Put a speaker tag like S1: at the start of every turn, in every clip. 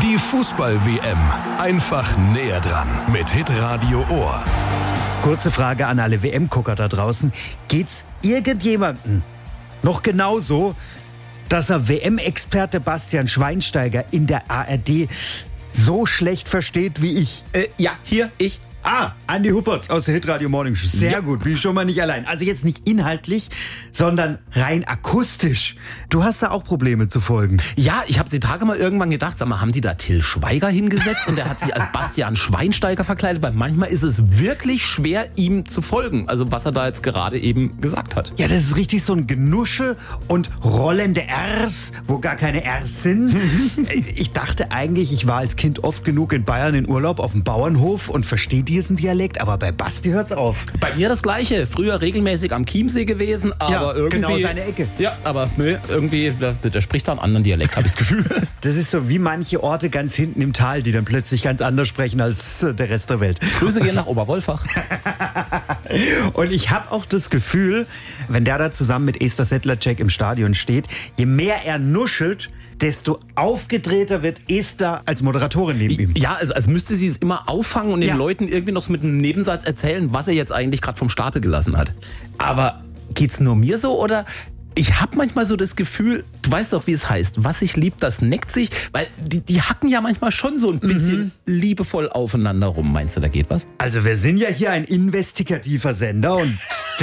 S1: Die Fußball-WM. Einfach näher dran mit Hitradio Ohr.
S2: Kurze Frage an alle WM-Gucker da draußen. Geht's irgendjemandem noch genauso, dass er WM-Experte Bastian Schweinsteiger in der ARD so schlecht versteht wie ich?
S3: Ja, hier, ich.
S2: Andi Huppertz aus der Hitradio Morning Show. Sehr gut, bin ich schon mal nicht allein. Also jetzt nicht inhaltlich, sondern rein akustisch. Du hast da auch Probleme zu folgen.
S3: Ja, ich habe die Tage mal irgendwann gedacht, sag mal, haben die da Till Schweiger hingesetzt und der hat sich als Bastian Schweinsteiger verkleidet? Weil manchmal ist es wirklich schwer, ihm zu folgen. Also was er da jetzt gerade eben gesagt hat.
S2: Ja, das ist richtig so ein Genusche und rollende Rs, wo gar keine Rs sind. Ich dachte eigentlich, ich war als Kind oft genug in Bayern in Urlaub auf dem Bauernhof und verstehe diesen Dialekt, aber bei Basti hört's auf.
S3: Bei mir das Gleiche. Früher regelmäßig am Chiemsee gewesen, aber
S2: Ja,
S3: irgendwie...
S2: genau seine Ecke.
S3: Ja, aber nö, irgendwie, der spricht da einen anderen Dialekt, habe ich das Gefühl.
S2: Das ist so wie manche Orte ganz hinten im Tal, die dann plötzlich ganz anders sprechen als der Rest der Welt.
S3: Grüße gehen nach Oberwolfach.
S2: Und ich habe auch das Gefühl, wenn der da zusammen mit Esther Sedlacek im Stadion steht, je mehr er nuschelt, desto aufgedrehter wird Esther als Moderatorin neben ihm.
S3: Ja, also als müsste sie es immer auffangen und den Leuten irgendwie noch so mit einem Nebensatz erzählen, was er jetzt eigentlich gerade vom Stapel gelassen hat. Aber geht's nur mir so oder... Ich habe manchmal so das Gefühl, du weißt doch, wie es heißt, was sich liebt, das neckt sich, weil die hacken ja manchmal schon so ein bisschen liebevoll aufeinander rum. Meinst du, da geht was?
S2: Also wir sind ja hier ein investigativer Sender und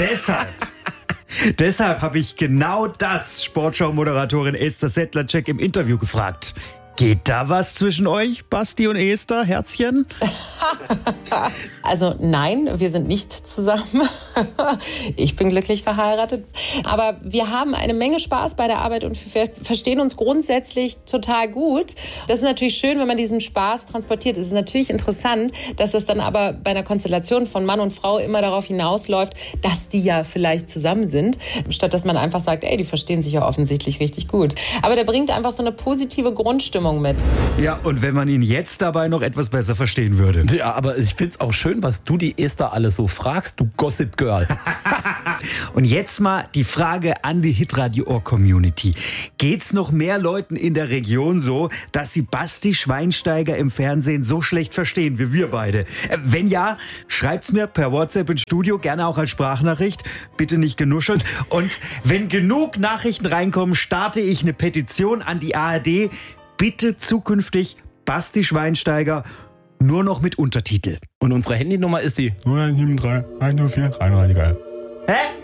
S2: deshalb habe ich genau das Sportschau-Moderatorin Esther Sedlacek im Interview gefragt. Geht da was zwischen euch, Basti und Esther, Herzchen?
S4: Also nein, wir sind nicht zusammen. Ich bin glücklich verheiratet. Aber wir haben eine Menge Spaß bei der Arbeit und wir verstehen uns grundsätzlich total gut. Das ist natürlich schön, wenn man diesen Spaß transportiert. Es ist natürlich interessant, dass das dann aber bei einer Konstellation von Mann und Frau immer darauf hinausläuft, dass die ja vielleicht zusammen sind, statt dass man einfach sagt, ey, die verstehen sich ja offensichtlich richtig gut. Aber der bringt einfach so eine positive Grundstimmung mit.
S2: Ja, und wenn man ihn jetzt dabei noch etwas besser verstehen würde.
S3: Ja, aber ich find's auch schön, was du die Esther alles so fragst, du Gossip Girl.
S2: Und jetzt mal die Frage an die Hitradio Ohr Community. Geht's noch mehr Leuten in der Region so, dass sie Basti Schweinsteiger im Fernsehen so schlecht verstehen wie wir beide? Wenn ja, schreibt's mir per WhatsApp ins Studio, gerne auch als Sprachnachricht. Bitte nicht genuschelt. Und wenn genug Nachrichten reinkommen, starte ich eine Petition an die ARD. Bitte zukünftig Basti Schweinsteiger nur noch mit Untertitel.
S3: Und unsere Handynummer ist die
S5: 0173 104 33.
S2: Hä?